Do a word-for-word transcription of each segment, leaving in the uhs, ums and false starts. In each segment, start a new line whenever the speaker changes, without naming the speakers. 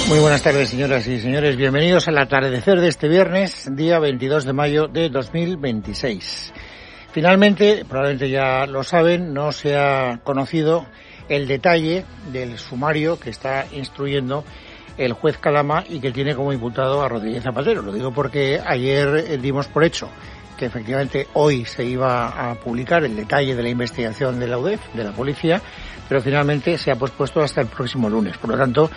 Muy buenas tardes, señoras y señores. Bienvenidos al atardecer de este viernes, día veintidós de mayo de dos mil veintiséis. Finalmente, probablemente ya lo saben, no se ha conocido el detalle del sumario que está instruyendo el juez Calama y que tiene como imputado a Rodríguez Zapatero. Lo digo porque ayer dimos por hecho que efectivamente hoy se iba a publicar el detalle de la investigación de la U D E F, de la policía, pero finalmente se ha pospuesto hasta el próximo lunes. Por lo tanto,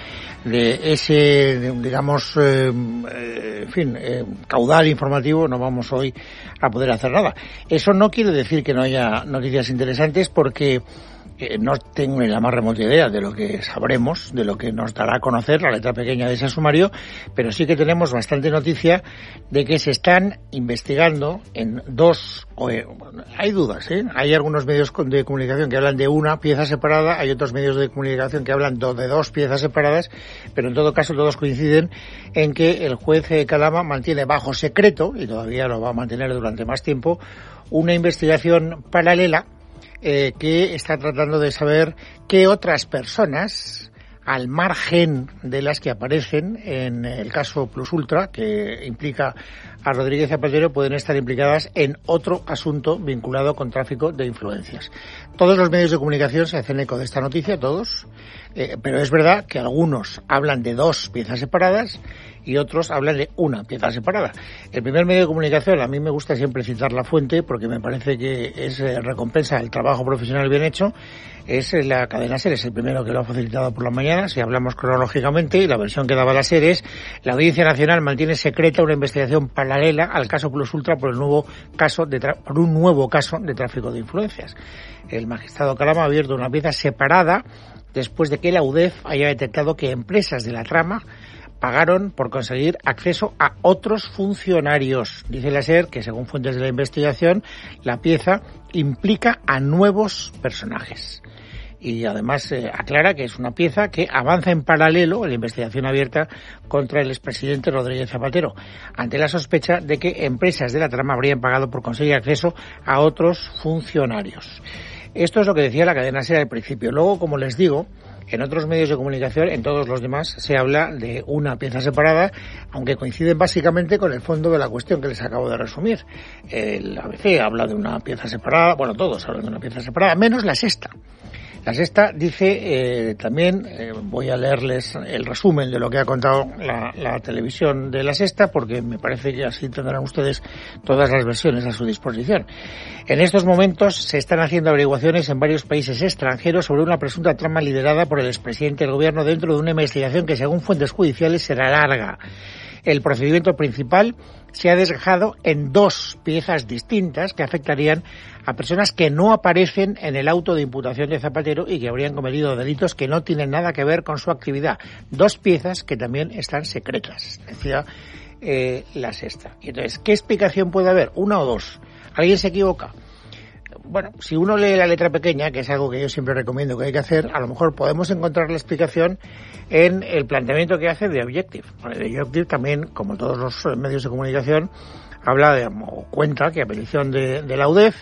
de ese, digamos, eh, eh, en fin, eh, caudal informativo no vamos hoy a poder hacer nada. Eso no quiere decir que no haya noticias interesantes, porque Eh, no tengo ni la más remota idea de lo que sabremos, de lo que nos dará a conocer la letra pequeña de ese sumario, pero sí que tenemos bastante noticia de que se están investigando en dos, eh, hay dudas, ¿eh? Hay algunos medios de comunicación que hablan de una pieza separada, hay otros medios de comunicación que hablan de dos piezas separadas, pero en todo caso todos coinciden en que el juez Calama mantiene bajo secreto, y todavía lo va a mantener durante más tiempo, una investigación paralela Eh, que está tratando de saber qué otras personas, al margen de las que aparecen en el caso Plus Ultra, que implica a Rodríguez Zapatero, pueden estar implicadas en otro asunto vinculado con tráfico de influencias. Todos los medios de comunicación se hacen eco de esta noticia, todos, eh, pero es verdad que algunos hablan de dos piezas separadas y otros hablan de una pieza separada. El primer medio de comunicación, a mí me gusta siempre citar la fuente porque me parece que es eh, recompensa el trabajo profesional bien hecho, es la cadena SER, es el primero que lo ha facilitado por la mañana. Si hablamos cronológicamente, y la versión que daba la SER es: la Audiencia Nacional mantiene secreta una investigación paralela al caso Plus Ultra por el nuevo caso de tra- por un nuevo caso de tráfico de influencias. El magistrado Calama ha abierto una pieza separada después de que la U D E F haya detectado que empresas de la trama pagaron por conseguir acceso a otros funcionarios. Dice la SER que, según fuentes de la investigación, la pieza implica a nuevos personajes. Y además eh, aclara que es una pieza que avanza en paralelo en la investigación abierta contra el expresidente Rodríguez Zapatero, ante la sospecha de que empresas de la trama habrían pagado por conseguir acceso a otros funcionarios. Esto es lo que decía la cadena SER al principio. Luego, como les digo, en otros medios de comunicación, en todos los demás, se habla de una pieza separada, aunque coinciden básicamente con el fondo de la cuestión que les acabo de resumir. El A B C habla de una pieza separada, bueno, todos hablan de una pieza separada, menos La Sexta. La Sexta dice eh, también, eh, voy a leerles el resumen de lo que ha contado la, la televisión de La Sexta, porque me parece que así tendrán ustedes todas las versiones a su disposición. En estos momentos se están haciendo averiguaciones en varios países extranjeros sobre una presunta trama liderada por el expresidente del gobierno dentro de una investigación que, según fuentes judiciales, será larga. El procedimiento principal se ha desgajado en dos piezas distintas que afectarían a personas que no aparecen en el auto de imputación de Zapatero y que habrían cometido delitos que no tienen nada que ver con su actividad. Dos piezas que también están secretas, decía eh, La Sexta. Y entonces, ¿qué explicación puede haber? ¿Una o dos? ¿Alguien se equivoca? Bueno, si uno lee la letra pequeña, que es algo que yo siempre recomiendo que hay que hacer, a lo mejor podemos encontrar la explicación en el planteamiento que hace The Objective. The Objective también, como todos los medios de comunicación, habla de, o cuenta que a petición de, de la U D E F,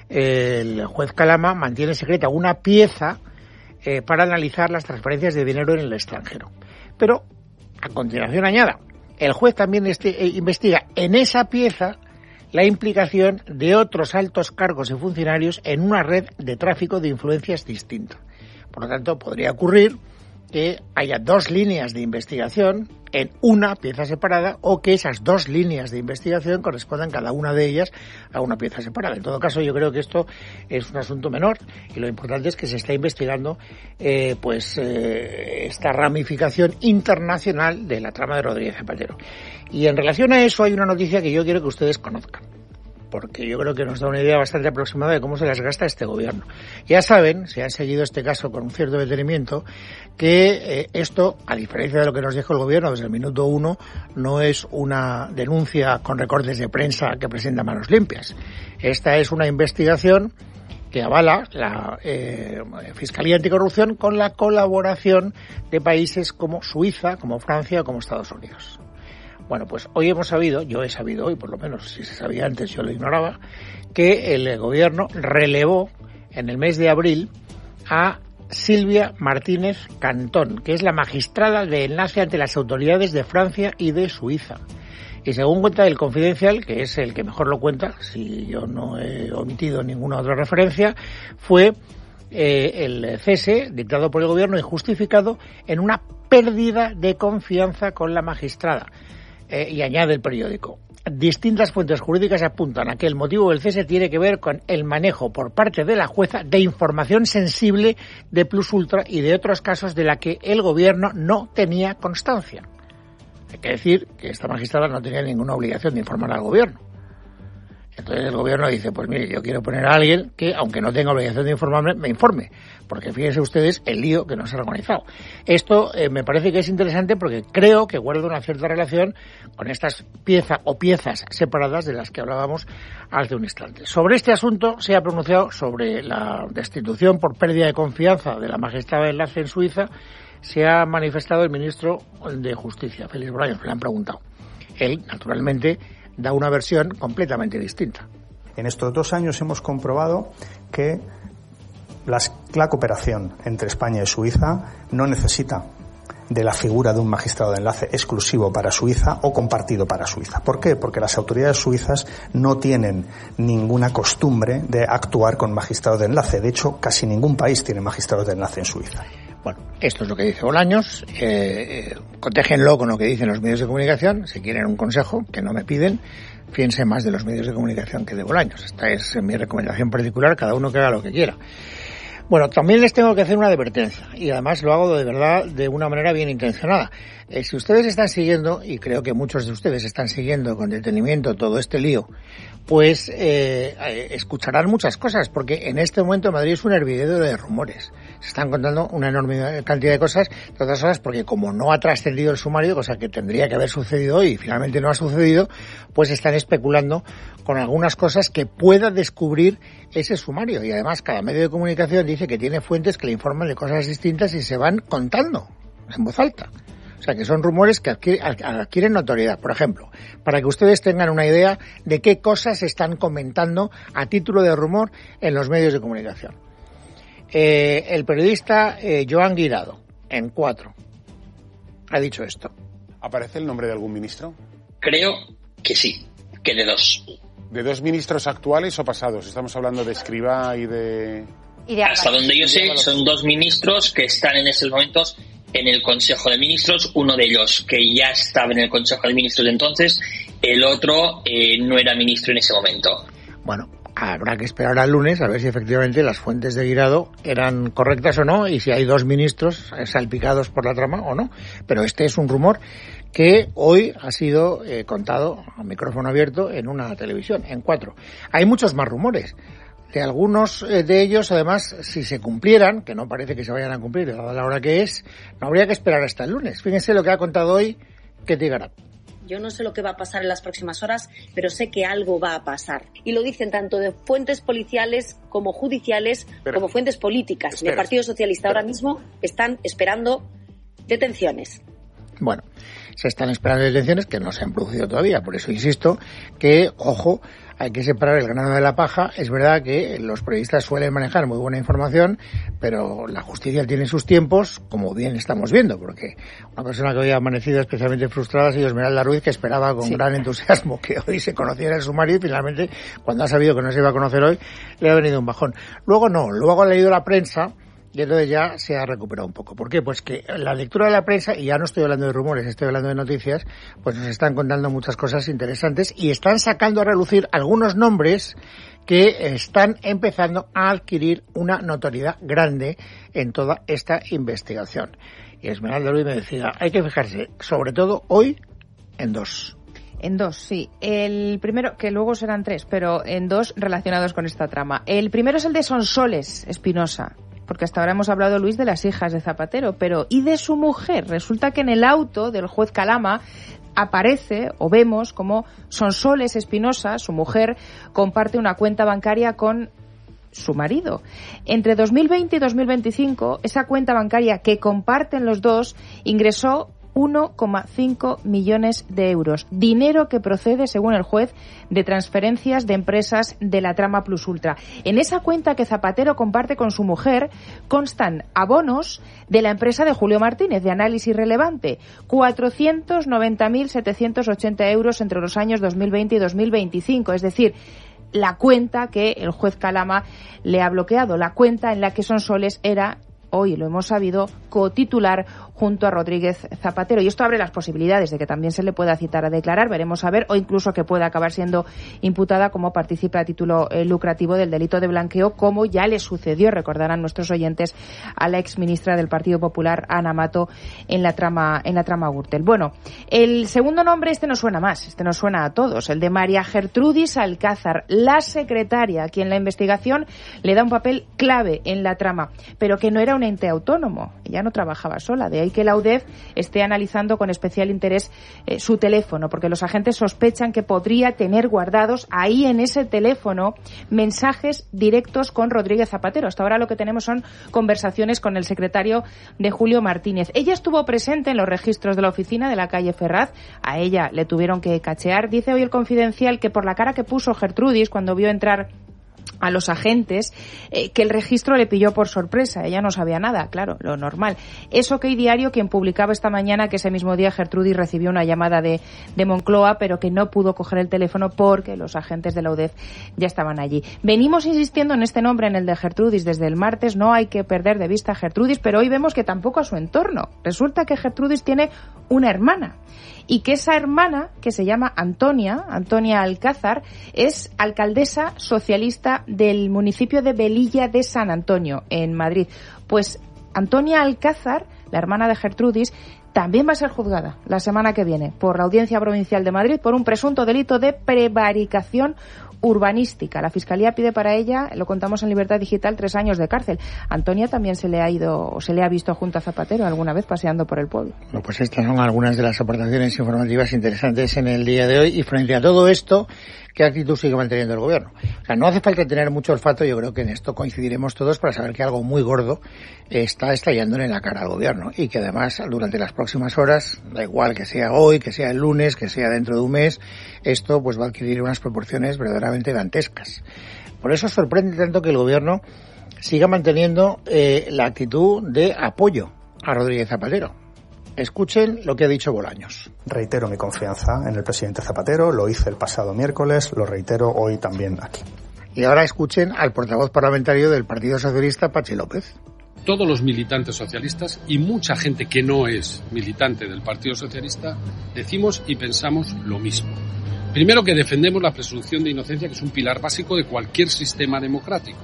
el juez Calama mantiene secreta una pieza eh, para analizar las transferencias de dinero en el extranjero. Pero, a continuación añada, el juez también este, eh, investiga en esa pieza la implicación de otros altos cargos y funcionarios en una red de tráfico de influencias distinta. Por lo tanto, podría ocurrir que haya dos líneas de investigación en una pieza separada, o que esas dos líneas de investigación correspondan cada una de ellas a una pieza separada. En todo caso, yo creo que esto es un asunto menor, y lo importante es que se está investigando eh, pues eh, esta ramificación internacional de la trama de Rodríguez Zapatero. Y en relación a eso hay una noticia que yo quiero que ustedes conozcan, porque yo creo que nos da una idea bastante aproximada de cómo se las gasta este gobierno. Ya saben, si han seguido este caso con un cierto detenimiento, que eh, esto, a diferencia de lo que nos dijo el gobierno desde el minuto uno, no es una denuncia con recortes de prensa que presenta manos limpias. Esta es una investigación que avala la eh, Fiscalía Anticorrupción con la colaboración de países como Suiza, como Francia o como Estados Unidos. Bueno, pues hoy hemos sabido, yo he sabido hoy, por lo menos si se sabía antes yo lo ignoraba, que el gobierno relevó en el mes de abril a Silvia Martínez Cantón, que es la magistrada de enlace ante las autoridades de Francia y de Suiza. Y según cuenta el Confidencial, que es el que mejor lo cuenta, si yo no he omitido ninguna otra referencia, fue eh, el cese dictado por el gobierno y justificado en una pérdida de confianza con la magistrada. Eh, y añade el periódico: distintas fuentes jurídicas apuntan a que el motivo del cese tiene que ver con el manejo por parte de la jueza de información sensible de Plus Ultra y de otros casos de la que el gobierno no tenía constancia. Hay que decir que esta magistrada no tenía ninguna obligación de informar al gobierno. Entonces el gobierno dice, pues mire, yo quiero poner a alguien que, aunque no tenga obligación de informarme, me informe. Porque fíjense ustedes el lío que nos ha organizado. Esto eh, me parece que es interesante porque creo que guarda una cierta relación con estas piezas o piezas separadas de las que hablábamos hace un instante. Sobre este asunto se ha pronunciado sobre la destitución por pérdida de confianza de la magistrada de enlace en Suiza. Se ha manifestado el ministro de Justicia, Félix Bolaños, le han preguntado. Él, naturalmente, da una versión completamente distinta.
En estos dos años hemos comprobado que las, la cooperación entre España y Suiza no necesita de la figura de un magistrado de enlace exclusivo para Suiza o compartido para Suiza. ¿Por qué? Porque las autoridades suizas no tienen ninguna costumbre de actuar con magistrados de enlace. De hecho, casi ningún país tiene magistrados de enlace en Suiza.
Bueno, esto es lo que dice Bolaños. Eh, eh, contéjenlo con lo que dicen los medios de comunicación. Si quieren un consejo, que no me piden, fíjense más de los medios de comunicación que de Bolaños. Esta es mi recomendación particular, cada uno que haga lo que quiera. Bueno, también les tengo que hacer una advertencia, y además lo hago de verdad de una manera bien intencionada. Eh, si ustedes están siguiendo, y creo que muchos de ustedes están siguiendo con detenimiento todo este lío, pues eh, eh, escucharán muchas cosas, porque en este momento Madrid es un hervidero de rumores. Se están contando una enorme cantidad de cosas, de otras cosas, porque como no ha trascendido el sumario, cosa que tendría que haber sucedido hoy y finalmente no ha sucedido, pues están especulando con algunas cosas que pueda descubrir ese sumario. Y además cada medio de comunicación dice que tiene fuentes que le informan de cosas distintas y se van contando en voz alta. O sea, que son rumores que adquieren notoriedad. Por ejemplo, para que ustedes tengan una idea de qué cosas se están comentando a título de rumor en los medios de comunicación. Eh, el periodista eh, Joan Guirado, en Cuatro, ha dicho esto.
¿Aparece el nombre de algún ministro?
Creo que sí, que de dos.
¿De dos ministros actuales o pasados? Estamos hablando de Escrivá y de...
Y de Hasta donde yo sé, son dos ministros que están en estos momentos en el Consejo de Ministros, uno de ellos que ya estaba en el Consejo de Ministros de entonces, el otro eh, no era ministro en ese momento.
Bueno, habrá que esperar al lunes a ver si efectivamente las fuentes de Guirado eran correctas o no y si hay dos ministros salpicados por la trama o no. Pero este es un rumor que hoy ha sido eh, contado a micrófono abierto en una televisión, en Cuatro. Hay muchos más rumores. De algunos eh, de ellos, además, si se cumplieran, que no parece que se vayan a cumplir, dada la hora que es, no habría que esperar hasta el lunes. Fíjense lo que ha contado hoy Ketty Garat.
Yo no sé lo que va a pasar en las próximas horas, pero sé que algo va a pasar. Y lo dicen tanto de fuentes policiales como judiciales, pero, como fuentes políticas. Espera, en el Partido Socialista espera. Ahora mismo están esperando detenciones.
Bueno, se están esperando detenciones que no se han producido todavía. Por eso insisto que, ojo, hay que separar el grano de la paja. Es verdad que los periodistas suelen manejar muy buena información, pero la justicia tiene sus tiempos, como bien estamos viendo, porque una persona que hoy ha amanecido especialmente frustrada ha sido Esmeralda Ruiz, que esperaba con sí. gran entusiasmo que hoy se conociera el sumario y finalmente, cuando ha sabido que no se iba a conocer hoy, le ha venido un bajón. Luego no, luego ha leído la prensa y entonces ya se ha recuperado un poco. ¿Por qué? Pues que la lectura de la prensa, y ya no estoy hablando de rumores, estoy hablando de noticias, pues nos están contando muchas cosas interesantes y están sacando a relucir algunos nombres que están empezando a adquirir una notoriedad grande en toda esta investigación. Y Esmeralda Ruiz me decía, hay que fijarse, sobre todo hoy, en dos.
En dos, sí. El primero, que luego serán tres, pero en dos relacionados con esta trama. El primero es el de Sonsoles Espinosa. Porque hasta ahora hemos hablado, Luis, de las hijas de Zapatero, pero ¿y de su mujer? Resulta que en el auto del juez Calama aparece, o vemos, como Sonsoles Espinosa, su mujer, comparte una cuenta bancaria con su marido. Entre dos mil veinte y dos mil veinticinco, esa cuenta bancaria que comparten los dos ingresó uno coma cinco millones de euros. Dinero que procede, según el juez, de transferencias de empresas de la trama Plus Ultra. En esa cuenta que Zapatero comparte con su mujer constan abonos de la empresa de Julio Martínez, de Análisis Relevante, cuatrocientos noventa mil setecientos ochenta euros entre los años dos mil veinte y dos mil veinticinco, es decir, la cuenta que el juez Calama le ha bloqueado, la cuenta en la que Sonsoles era, hoy lo hemos sabido, cotitular junto a Rodríguez Zapatero. Y esto abre las posibilidades de que también se le pueda citar a declarar, veremos a ver, o incluso que pueda acabar siendo imputada como partícipe a título eh, lucrativo del delito de blanqueo, como ya le sucedió, recordarán nuestros oyentes, a la exministra del Partido Popular, Ana Mato, en la trama en la trama Gürtel. Bueno, el segundo nombre, este nos suena más, este nos suena a todos, el de María Gertrudis Alcázar, la secretaria, a quien la investigación le da un papel clave en la trama, pero que no era un ente autónomo, ella no trabajaba sola, de ahí que la U D E F esté analizando con especial interés eh, su teléfono, porque los agentes sospechan que podría tener guardados ahí en ese teléfono mensajes directos con Rodríguez Zapatero. Hasta ahora lo que tenemos son conversaciones con el secretario de Julio Martínez. Ella estuvo presente en los registros de la oficina de la calle Ferraz, a ella le tuvieron que cachear. Dice hoy el Confidencial que por la cara que puso Gertrudis cuando vio entrar a los agentes, eh, que el registro le pilló por sorpresa. Ella no sabía nada, claro, lo normal. Eso que hay Diario, quien publicaba esta mañana que ese mismo día Gertrudis recibió una llamada de, de Moncloa, pero que no pudo coger el teléfono porque los agentes de la U D E F ya estaban allí. Venimos insistiendo en este nombre, en el de Gertrudis, desde el martes. No hay que perder de vista a Gertrudis, pero hoy vemos que tampoco a su entorno. Resulta que Gertrudis tiene una hermana, y que esa hermana, que se llama Antonia, Antonia Alcázar, es alcaldesa socialista del municipio de Velilla de San Antonio, en Madrid. Pues Antonia Alcázar, la hermana de Gertrudis, también va a ser juzgada la semana que viene por la Audiencia Provincial de Madrid por un presunto delito de prevaricación urbanística. La Fiscalía pide para ella, lo contamos en Libertad Digital, tres años de cárcel. Antonia también se le ha ido, o se le ha visto junto a Zapatero alguna vez paseando por el pueblo.
Bueno, pues estas son algunas de las aportaciones informativas interesantes en el día de hoy. Y frente a todo esto, ¿qué actitud sigue manteniendo el gobierno? O sea, no hace falta tener mucho olfato, yo creo que en esto coincidiremos todos para saber que algo muy gordo está estallando en la cara al gobierno y que además durante las próximas horas, da igual que sea hoy, que sea el lunes, que sea dentro de un mes, esto pues va a adquirir unas proporciones verdaderamente dantescas. Por eso sorprende tanto que el gobierno siga manteniendo eh, la actitud de apoyo a Rodríguez Zapatero. Escuchen lo que ha dicho Bolaños.
Reitero mi confianza en el presidente Zapatero, lo hice el pasado miércoles, lo reitero hoy también aquí.
Y ahora escuchen al portavoz parlamentario del Partido Socialista, Patxi López.
Todos los militantes socialistas y mucha gente que no es militante del Partido Socialista decimos y pensamos lo mismo. Primero, que defendemos la presunción de inocencia, que es un pilar básico de cualquier sistema democrático.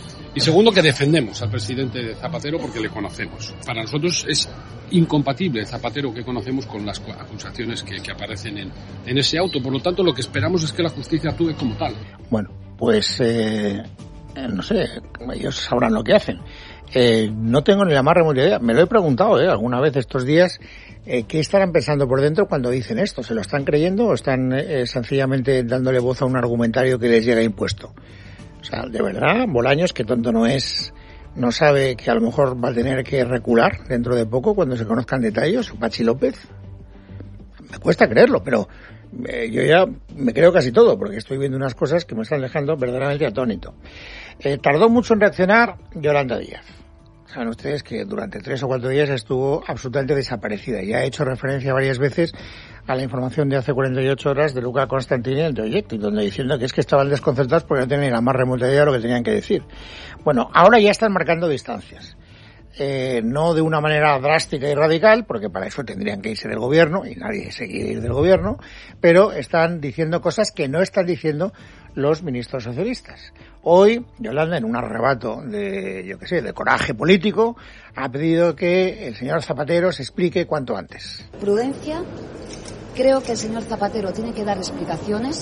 Y segundo, que defendemos al presidente Zapatero porque le conocemos. Para nosotros es incompatible el Zapatero que conocemos con las acusaciones que, que aparecen en, en ese auto. Por lo tanto, lo que esperamos es que la justicia actúe como tal.
Bueno, pues eh, no sé, ellos sabrán lo que hacen. Eh, no tengo ni la más remota idea. Me lo he preguntado eh, alguna vez estos días. Eh, ¿Qué estarán pensando por dentro cuando dicen esto? ¿Se lo están creyendo o están eh, sencillamente dándole voz a un argumentario que les llega impuesto? O sea, de verdad, Bolaños, que tonto no es, no sabe que a lo mejor va a tener que recular dentro de poco cuando se conozcan detalles. Patxi López, me cuesta creerlo, pero eh, yo ya me creo casi todo, porque estoy viendo unas cosas que me están dejando verdaderamente atónito. Eh, tardó mucho en reaccionar Yolanda Díaz. Saben ustedes que durante tres o cuatro días estuvo absolutamente desaparecida. Ya he hecho referencia varias veces a la información de hace cuarenta y ocho horas de Luca Constantini en The Objective, donde diciendo que es que estaban desconcertados porque no tenían la más remota idea de lo que tenían que decir. Bueno, ahora ya están marcando distancias. Eh, no de una manera drástica y radical, porque para eso tendrían que irse del gobierno, y nadie se quiere ir del gobierno, pero están diciendo cosas que no están diciendo los ministros socialistas. Hoy, Yolanda, en un arrebato de, yo qué sé, de coraje político, ha pedido que el señor Zapatero se explique cuanto antes.
Prudencia. Creo que el señor Zapatero tiene que dar explicaciones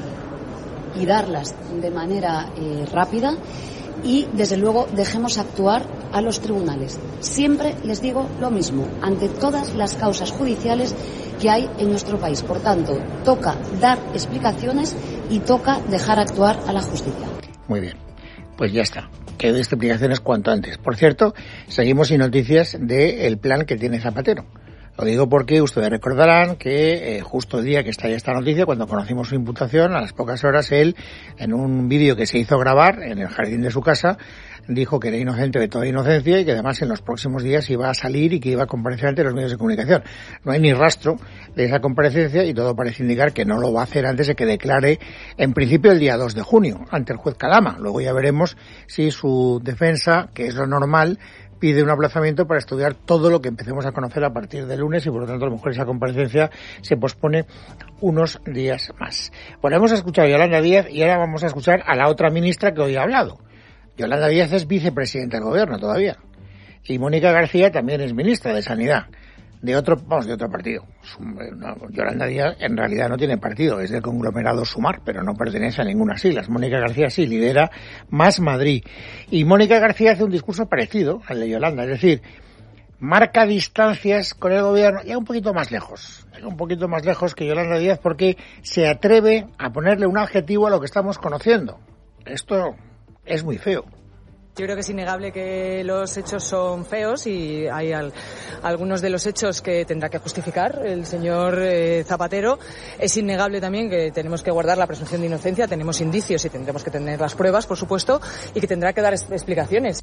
y darlas de manera eh, rápida. Y, desde luego, dejemos actuar a los tribunales. Siempre les digo lo mismo, ante todas las causas judiciales que hay en nuestro país. Por tanto, toca dar explicaciones y toca dejar actuar a la justicia.
Muy bien, pues ya está. Que dé explicaciones cuanto antes. Por cierto, seguimos sin noticias del plan que tiene Zapatero. Lo digo porque ustedes recordarán que eh, justo el día que está esta noticia, cuando conocimos su imputación, a las pocas horas él, en un vídeo que se hizo grabar en el jardín de su casa, dijo que era inocente de toda inocencia y que además en los próximos días iba a salir y que iba a comparecer ante los medios de comunicación. No hay ni rastro de esa comparecencia y todo parece indicar que no lo va a hacer antes de que declare, en principio, el día dos de junio, ante el juez Calama. Luego ya veremos si su defensa, que es lo normal, pide un aplazamiento para estudiar todo lo que empecemos a conocer a partir del lunes y por lo tanto a lo mejor esa comparecencia se pospone unos días más. Bueno, hemos escuchado a Yolanda Díaz y ahora vamos a escuchar a la otra ministra que hoy ha hablado. Yolanda Díaz es vicepresidenta del gobierno todavía y Mónica García también es ministra de Sanidad. De otro, vamos, de otro partido. No, Yolanda Díaz en realidad no tiene partido, es del conglomerado Sumar, pero no pertenece a ninguna siglas. Mónica García sí, lidera Más Madrid. Y Mónica García hace un discurso parecido al de Yolanda, es decir, marca distancias con el gobierno, ya un poquito más lejos, un poquito más lejos que Yolanda Díaz, porque se atreve a ponerle un adjetivo a lo que estamos conociendo. Esto es muy feo.
Yo creo que es innegable que los hechos son feos y hay al, algunos de los hechos que tendrá que justificar el señor eh, Zapatero. Es innegable también que tenemos que guardar la presunción de inocencia, tenemos indicios y tendremos que tener las pruebas, por supuesto, y que tendrá que dar es- explicaciones.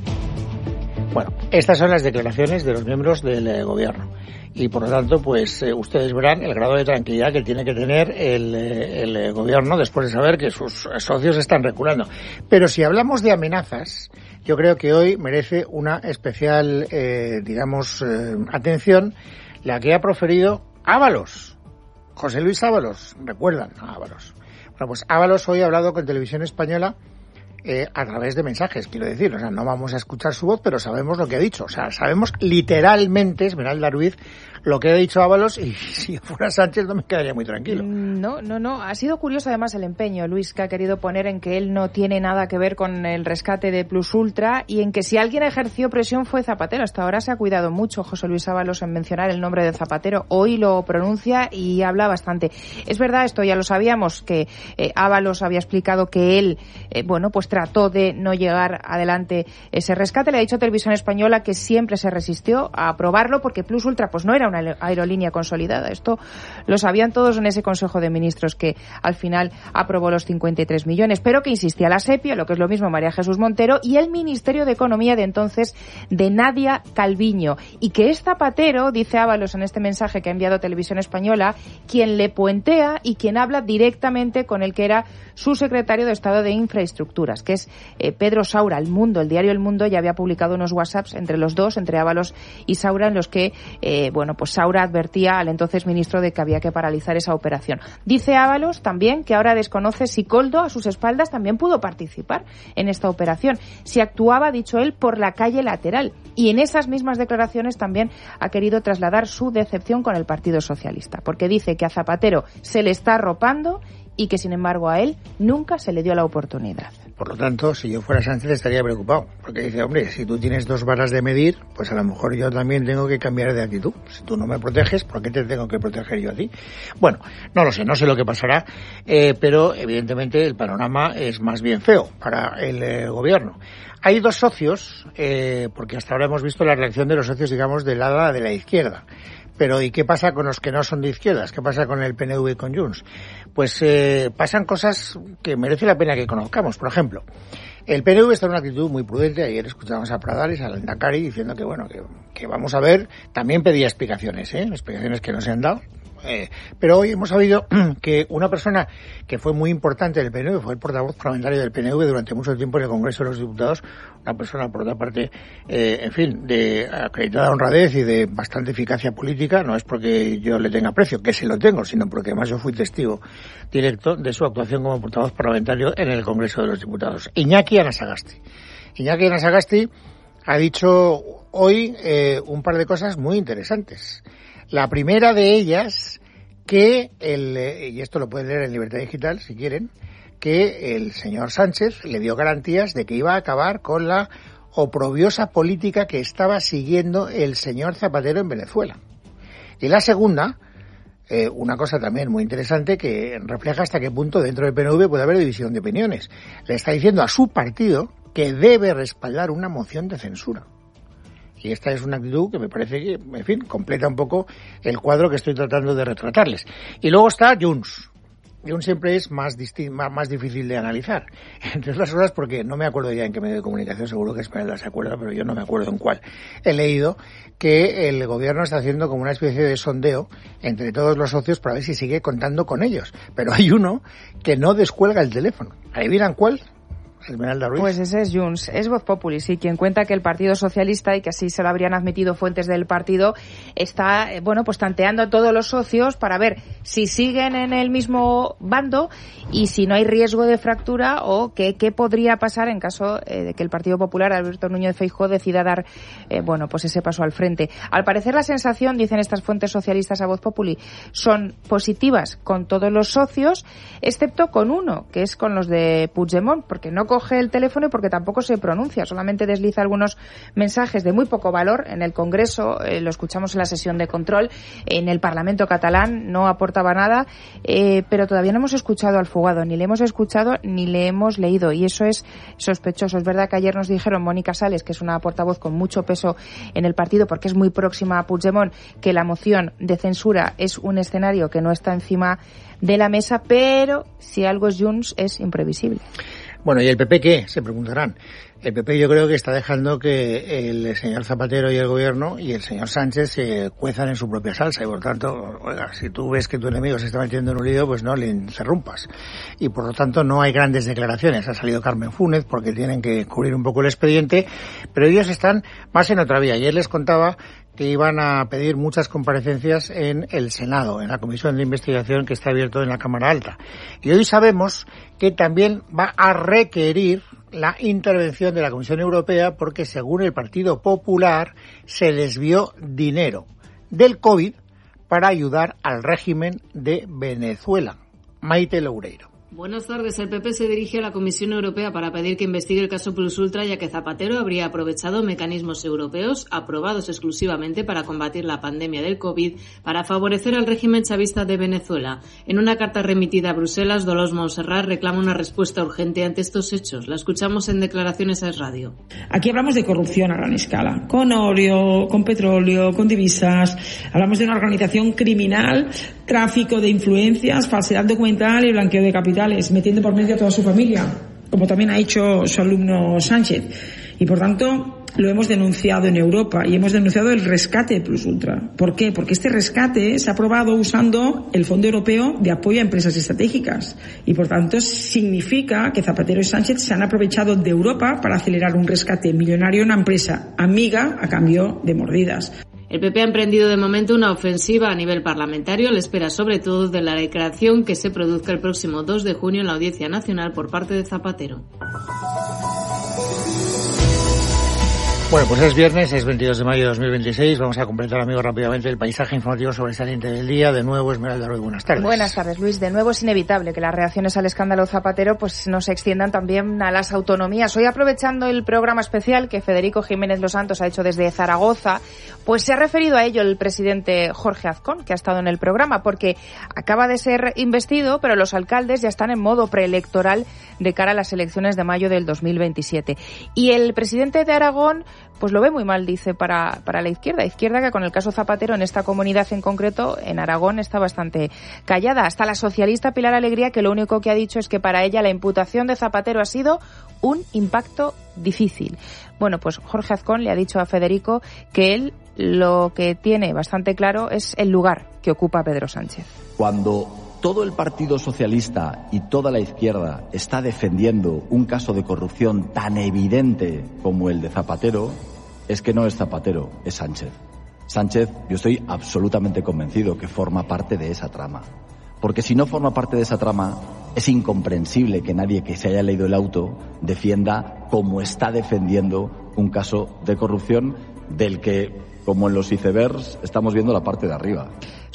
Bueno, estas son las declaraciones de los miembros del eh, gobierno. Y por lo tanto, pues eh, ustedes verán el grado de tranquilidad que tiene que tener el, eh, el eh, gobierno después de saber que sus socios están reculando. Pero si hablamos de amenazas, yo creo que hoy merece una especial, eh, digamos, eh, atención la que ha proferido Ábalos, José Luis Ábalos. ¿Recuerdan a Ábalos? Bueno, pues Ábalos hoy ha hablado con Televisión Española Eh, a través de mensajes, quiero decir, o sea, no vamos a escuchar su voz, pero sabemos lo que ha dicho, o sea, sabemos literalmente, Esmeralda Ruiz, lo que ha dicho Ábalos, y si yo fuera Sánchez no me quedaría muy tranquilo.
No, no, no, ha sido curioso además el empeño, Luis, que ha querido poner en que él no tiene nada que ver con el rescate de Plus Ultra y en que si alguien ejerció presión fue Zapatero. Hasta ahora se ha cuidado mucho José Luis Ábalos en mencionar el nombre de Zapatero, hoy lo pronuncia y habla bastante. Es verdad, esto ya lo sabíamos, que eh, Ábalos había explicado que él, eh, bueno, pues trató de no llegar adelante ese rescate. Le ha dicho a Televisión Española que siempre se resistió a aprobarlo porque Plus Ultra pues no era una aerolínea consolidada. Esto lo sabían todos en ese Consejo de Ministros que al final aprobó los cincuenta y tres millones, pero que insistía la SEPI, lo que es lo mismo María Jesús Montero, y el Ministerio de Economía de entonces de Nadia Calviño. Y que es Zapatero, dice Ábalos en este mensaje que ha enviado Televisión Española, quien le puentea y quien habla directamente con el que era su secretario de Estado de Infraestructuras, que es eh, Pedro Saura. El Mundo, el diario El Mundo, ya había publicado unos WhatsApps entre los dos, entre Ábalos y Saura, en los que, eh, bueno, pues Saura advertía al entonces ministro de que había que paralizar esa operación. Dice Ábalos también que ahora desconoce si Koldo, a sus espaldas, también pudo participar en esta operación, si actuaba, dicho él, por la calle lateral. Y en esas mismas declaraciones también ha querido trasladar su decepción con el Partido Socialista, porque dice que a Zapatero se le está arropando y que, sin embargo, a él nunca se le dio la oportunidad.
Por lo tanto, si yo fuera Sánchez estaría preocupado, porque dice, hombre, si tú tienes dos varas de medir, pues a lo mejor yo también tengo que cambiar de actitud. Si tú no me proteges, ¿por qué te tengo que proteger yo a ti? Bueno, no lo sé, no sé lo que pasará, eh, pero evidentemente el panorama es más bien feo para el eh, gobierno. Hay dos socios, eh, porque hasta ahora hemos visto la reacción de los socios, digamos, del ala de la izquierda. Pero ¿y qué pasa con los que no son de izquierdas? ¿Qué pasa con el P N V y con Junts? Pues eh, pasan cosas que merece la pena que conozcamos. Por ejemplo, el P N V está en una actitud muy prudente. Ayer escuchamos a Pradales, a Lehendakari, diciendo que, bueno, que, que vamos a ver. También pedía explicaciones, ¿eh? Explicaciones que no se han dado. Eh, pero hoy hemos sabido que una persona que fue muy importante del P N V, fue el portavoz parlamentario del P N V durante mucho tiempo en el Congreso de los Diputados, una persona, por otra parte, eh, en fin, de acreditada honradez y de bastante eficacia política. No es porque yo le tenga aprecio, que se lo tengo, sino porque además yo fui testigo directo de su actuación como portavoz parlamentario en el Congreso de los Diputados. Iñaki Anasagasti. Iñaki Anasagasti ha dicho hoy eh, un par de cosas muy interesantes. La primera de ellas, que el, y esto lo pueden leer en Libertad Digital si quieren, que el señor Sánchez le dio garantías de que iba a acabar con la oprobiosa política que estaba siguiendo el señor Zapatero en Venezuela. Y la segunda, eh, una cosa también muy interesante que refleja hasta qué punto dentro del P N V puede haber división de opiniones. Le está diciendo a su partido que debe respaldar una moción de censura. Y esta es una actitud que me parece que, en fin, completa un poco el cuadro que estoy tratando de retratarles. Y luego está Junts. Junts siempre es más, disti- más, más difícil de analizar. Entre otras cosas porque no me acuerdo ya en qué medio de comunicación, seguro que Esmeralda se acuerda, pero yo no me acuerdo en cuál. He leído que el gobierno está haciendo como una especie de sondeo entre todos los socios para ver si sigue contando con ellos. Pero hay uno que no descuelga el teléfono. ¿Adivinan cuál? Esmeralda Ruiz.
Pues ese es Junts, es Voz Populi, sí, quien cuenta que el Partido Socialista, y que así se lo habrían admitido fuentes del partido, está, bueno, pues tanteando a todos los socios para ver si siguen en el mismo bando y si no hay riesgo de fractura o qué, qué podría pasar en caso eh, de que el Partido Popular, Alberto Núñez Feijóo, decida dar, eh, bueno, pues ese paso al frente. Al parecer la sensación, dicen estas fuentes socialistas a Voz Populi, son positivas con todos los socios, excepto con uno, que es con los de Puigdemont, porque no coge el teléfono y porque tampoco se pronuncia, solamente desliza algunos mensajes de muy poco valor en el Congreso, eh, lo escuchamos en la sesión de control, en el Parlamento catalán no aportaba nada, eh, pero todavía no hemos escuchado al fugado, ni le hemos escuchado ni le hemos leído, y eso es sospechoso. Es verdad que ayer nos dijeron Mónica Sales, que es una portavoz con mucho peso en el partido porque es muy próxima a Puigdemont, que la moción de censura es un escenario que no está encima de la mesa, pero si algo es Junts es imprevisible.
Bueno, ¿y el P P qué? Se preguntarán. El P P yo creo que está dejando que el señor Zapatero y el gobierno y el señor Sánchez se cuezan en su propia salsa y por tanto, oiga, si tú ves que tu enemigo se está metiendo en un lío, pues no le interrumpas. Y por lo tanto no hay grandes declaraciones. Ha salido Carmen Fúnez porque tienen que cubrir un poco el expediente, pero ellos están más en otra vía. Ayer les contaba que iban a pedir muchas comparecencias en el Senado, en la comisión de investigación que está abierto en la Cámara Alta. Y hoy sabemos que también va a requerir la intervención de la Comisión Europea porque, según el Partido Popular, se desvió dinero del COVID para ayudar al régimen de Venezuela. Maite Loureiro.
Buenas tardes. El P P se dirige a la Comisión Europea para pedir que investigue el caso Plus Ultra, ya que Zapatero habría aprovechado mecanismos europeos aprobados exclusivamente para combatir la pandemia del COVID para favorecer al régimen chavista de Venezuela. En una carta remitida a Bruselas, Dolors Montserrat reclama una respuesta urgente ante estos hechos. La escuchamos en declaraciones a Es Radio.
Aquí hablamos de corrupción a gran escala, con oro, con petróleo, con divisas. Hablamos de una organización criminal, tráfico de influencias, falsedad documental y blanqueo de capitales, metiendo por medio a toda su familia, como también ha hecho su alumno Sánchez. Y por tanto, lo hemos denunciado en Europa y hemos denunciado el rescate Plus Ultra. ¿Por qué? Porque este rescate se ha aprobado usando el Fondo Europeo de Apoyo a Empresas Estratégicas. Y por tanto, significa que Zapatero y Sánchez se han aprovechado de Europa para acelerar un rescate millonario en una empresa amiga a cambio de mordidas.
El P P ha emprendido de momento una ofensiva a nivel parlamentario, a la espera sobre todo de la declaración que se produzca el próximo dos de junio en la Audiencia Nacional por parte de Zapatero.
Bueno, pues es viernes, es veintidós de mayo de dos mil veintiséis. Vamos a completar, amigos, rápidamente el paisaje informativo sobresaliente del día. De nuevo, Esmeralda Ruiz, buenas tardes.
Buenas tardes, Luis. De nuevo es inevitable que las reacciones al escándalo Zapatero pues no se extiendan también a las autonomías. Hoy, aprovechando el programa especial que Federico Jiménez Los Santos ha hecho desde Zaragoza, pues se ha referido a ello el presidente Jorge Azcón, que ha estado en el programa, porque acaba de ser investido, pero los alcaldes ya están en modo preelectoral de cara a las elecciones de mayo del dos mil veintisiete. Y el presidente de Aragón pues lo ve muy mal, dice, para, para la izquierda. Izquierda que con el caso Zapatero en esta comunidad en concreto, en Aragón, está bastante callada. Hasta la socialista Pilar Alegría, que lo único que ha dicho es que para ella la imputación de Zapatero ha sido un impacto difícil. Bueno, pues Jorge Azcón le ha dicho a Federico que él lo que tiene bastante claro es el lugar que ocupa Pedro Sánchez.
Cuando todo el Partido Socialista y toda la izquierda está defendiendo un caso de corrupción tan evidente como el de Zapatero, es que no es Zapatero, es Sánchez. Sánchez, yo estoy absolutamente convencido que forma parte de esa trama. Porque si no forma parte de esa trama, es incomprensible que nadie que se haya leído el auto defienda como está defendiendo un caso de corrupción del que, como en los icebergs, estamos viendo la parte de arriba.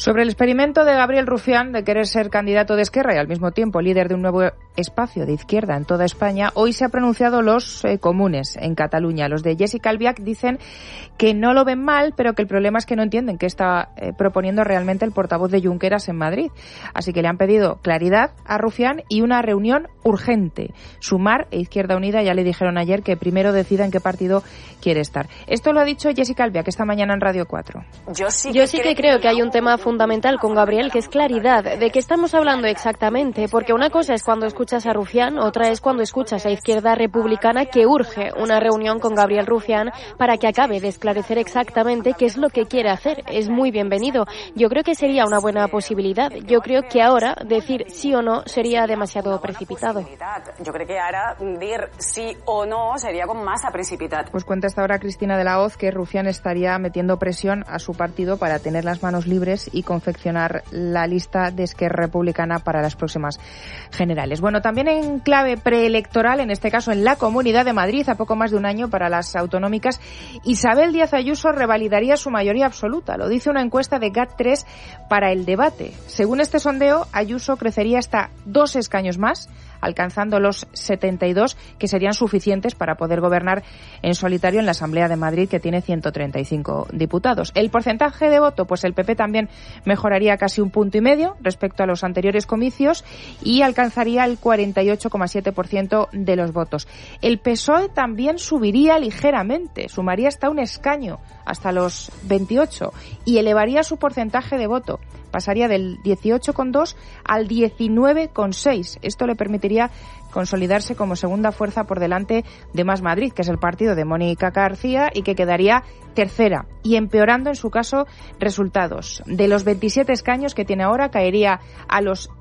Sobre el experimento de Gabriel Rufián de querer ser candidato de Esquerra y al mismo tiempo líder de un nuevo espacio de izquierda en toda España, hoy se han pronunciado los eh, comunes en Cataluña. Los de Jessica Albiach dicen que no lo ven mal, pero que el problema es que no entienden qué está eh, proponiendo realmente el portavoz de Junqueras en Madrid. Así que le han pedido claridad a Rufián y una reunión urgente. Sumar e Izquierda Unida ya le dijeron ayer que primero decida en qué partido quiere estar. Esto lo ha dicho Jessica Albiach esta mañana en Radio cuatro.
Yo sí, Yo sí que creo que hay un tema fundamental con Gabriel, que es claridad. ¿De qué estamos hablando exactamente? Porque una cosa es cuando escuchas a Rufián, otra es cuando escuchas a Izquierda Republicana, que urge una reunión con Gabriel Rufián para que acabe de esclarecer exactamente qué es lo que quiere hacer. Es muy bienvenido. Yo creo que sería una buena posibilidad. Yo creo que ahora decir sí o no sería demasiado precipitado.
Yo creo que ahora decir sí o no sería con masa precipitat.
Pues cuenta hasta ahora Cristina de la Hoz que Rufián estaría metiendo presión a su partido para tener las manos libres y confeccionar la lista de Esquerra Republicana para las próximas generales. Bueno, también en clave preelectoral, en este caso en la Comunidad de Madrid, a poco más de un año para las autonómicas, Isabel Díaz Ayuso revalidaría su mayoría absoluta. Lo dice una encuesta de G A T tres para El Debate. Según este sondeo, Ayuso crecería hasta dos escaños más, alcanzando los setenta y dos, que serían suficientes para poder gobernar en solitario en la Asamblea de Madrid, que tiene ciento treinta y cinco diputados. El porcentaje de voto, pues el P P también mejoraría casi un punto y medio respecto a los anteriores comicios y alcanzaría el cuarenta y ocho coma siete por ciento de los votos. El P S O E también subiría ligeramente, sumaría hasta un escaño, hasta los veintiocho, y elevaría su porcentaje de voto. Pasaría del dieciocho coma dos al diecinueve coma seis. Esto le permitiría consolidarse como segunda fuerza por delante de Más Madrid, que es el partido de Mónica García, y que quedaría tercera, y empeorando en su caso resultados. De los veintisiete escaños que tiene ahora, caería a los